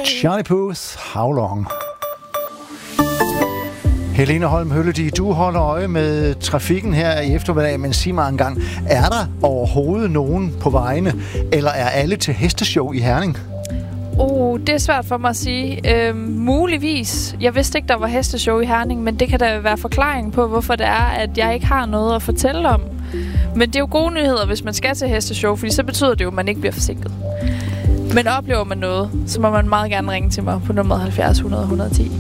Johnny Puth, How Long? Helene Holm Hølledy, du holder øje med trafikken her i eftermiddag, men sig mig engang, er der overhovedet nogen på vejene, eller er alle til hesteshow i Herning? Det er svært for mig at sige. Muligvis. Jeg vidste ikke, der var hesteshow i Herning, men det kan da være forklaring på, hvorfor det er, at jeg ikke har noget at fortælle om. Men det er jo gode nyheder, hvis man skal til hesteshow, fordi så betyder det jo, at man ikke bliver forsinket. Men oplever man noget, så må man meget gerne ringe til mig på nummer 70 100 110.